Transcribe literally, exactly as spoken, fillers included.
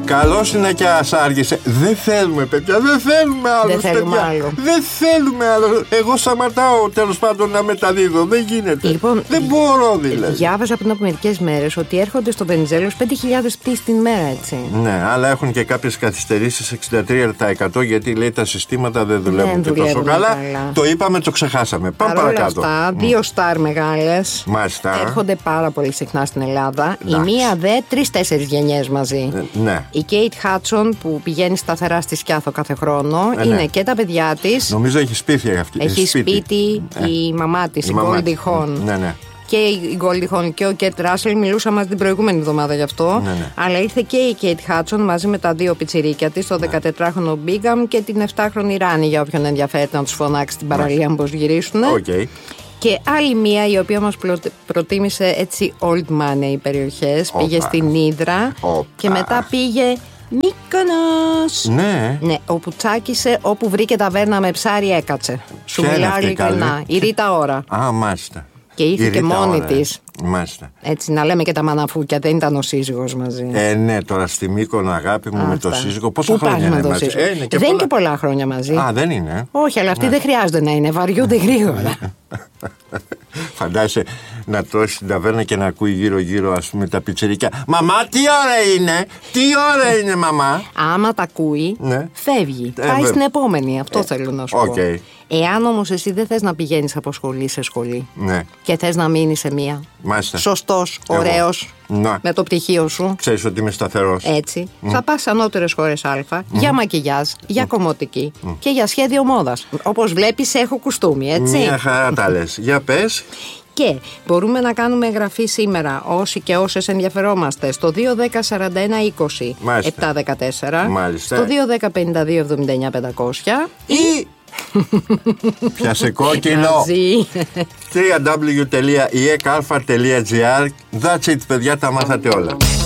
Καλώς είναι και ας άργησε. Δεν θέλουμε, παιδιά, δεν θέλουμε άλλο. Δεν θέλουμε άλλο. Δεν θέλουμε άλλο. Εγώ σταματάω τέλος πάντων να μεταδίδω. Δεν γίνεται. Λοιπόν, δεν μπορώ δηλαδή. Διάβαζα πριν από μερικές μέρες ότι έρχονται στο Βενιζέλος πέντε χιλιάδες πτήσεις την μέρα, έτσι. Ναι, αλλά έχουν και κάποιες καθυστερήσεις εξήντα τρία τοις εκατό γιατί λέει τα συστήματα δεν δουλεύουν και τόσο καλά. καλά. Το είπαμε, το ξεχάσαμε. Πάμε παρόλα παρακάτω. Αυτά, δύο στάρ μεγάλες. Μάλιστα. Έρχονται πάρα πολύ συχνά στην Ελλάδα. Εντάξει. Η μία δε τρεις-τέσσερις γενιές μαζί. Ε, ναι. Η Κέιτ Χάτσον που πηγαίνει σταθερά στη Σκιάθο κάθε χρόνο. Ε, είναι ναι. και τα παιδιά της. Νομίζω έχει σπίτι αυτή. Έχει σπίτι, σπίτι ε. η μαμά της, η, η Goldie Hawn. Ναι, ναι. Και η Goldie Hawn και ο Κέτ Ράσελ μιλούσαμε την προηγούμενη εβδομάδα γι' αυτό. Ναι, ναι. Αλλά ήρθε και η Κέιτ Χάτσον μαζί με τα δύο πιτσιρίκια της, το δεκατετράχρονο Μπίγκαμ και την εφτάχρονη Ράνι, για όποιον ενδιαφέρεται να τους φωνάξει την παραλία πώς γυρίσουν. Okay. Και άλλη μία η οποία μας προτίμησε έτσι old money περιοχές. Οπα. Πήγε στην Ύδρα Οπα. Και μετά πήγε Μύκονος. Ναι. Ναι, όπου τσάκισε, όπου βρήκε ταβέρνα με ψάρι έκατσε. Σου μιλάω ειλικρινά. Η Ρίτα Ωρα. Α, μάλιστα. Και ήρθε και μόνη της. Μάλιστα. Έτσι, να λέμε και τα μαναφούκια, δεν ήταν ο σύζυγος μαζί. Ε, ναι, τώρα στη Μύκονο, αγάπη μου, αυτά. Με το σύζυγο. Πόσα Πού χρόνια είναι μαζί? Ε, είναι και δεν είναι και πολλά χρόνια μαζί. Α, δεν είναι. Όχι, αλλά αυτοί ναι. δεν χρειάζονται να είναι. Βαριούνται γρήγορα. Φαντάζεσαι να τρώσει στην ταβέρνα και να ακούει γύρω-γύρω, ας πούμε, τα πιτσιρίκια. Μαμά, τι ώρα είναι! Τι ώρα είναι, μαμά! Άμα τα ακούει, ναι. φεύγει. Ε, Πάει ε, στην επόμενη. Αυτό ε, θέλω να σου okay. πω. Εάν όμως εσύ δεν θες να πηγαίνεις από σχολή σε σχολή ναι. και θες να μείνεις σε μία. Μάλιστα. Σωστός, ωραίος, ναι. με το πτυχίο σου. Ξέρεις ότι είμαι σταθερός. Έτσι. Mm. Θα πας σε ανώτερες χώρες Α, mm. για μακιγιάζ, για mm. κομμωτική mm. και για σχέδιο μόδας. Όπως βλέπεις, έχω κουστούμι, έτσι. Μια χαρά τα λες. Για πες. Και μπορούμε να κάνουμε εγγραφή σήμερα όσοι και όσες ενδιαφερόμαστε στο δύο δέκα σαράντα ένα είκοσι επτακόσια δεκατέσσερα, Μάλιστα. στο δύο δέκα πενήντα δύο εβδομήντα εννιά πεντακόσια ή πιάσε κόκκινο double-u double-u double-u τελεία ι εκ αλφα τελεία τζι άρ. That's it, παιδιά, τα μάθατε όλα.